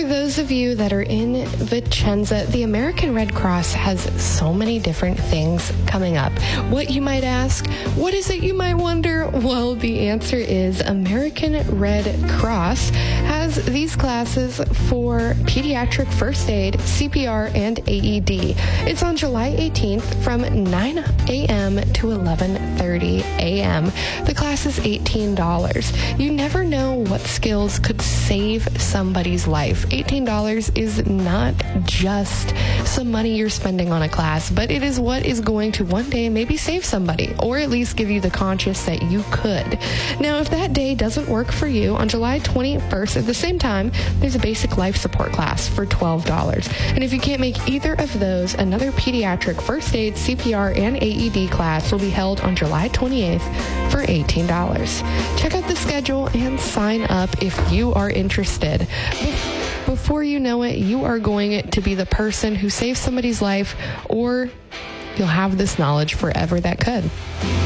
For those of you that are in Vicenza, the American Red Cross has so many different things coming up. What, you might ask? What is it, you might wonder? Well, the answer is American Red Cross has these classes for pediatric first aid, CPR, and AED. It's on July 18th from 9 a.m. to 11:30 a.m. The class is $18. You never know what skills could save somebody's life. $18 is not just some money you're spending on a class, but it is what is going to one day maybe save somebody, or at least give you the conscience that you could. Now, if that day doesn't work for you, on July 21st at the same time, there's a basic life support class for $12. And if you can't make either of those, another pediatric first aid, CPR, and AED class will be held on July 28th for $18. Check out the schedule and sign up if you are interested. Before you know it, you are going to be the person who saves somebody's life, or you'll have this knowledge forever that could.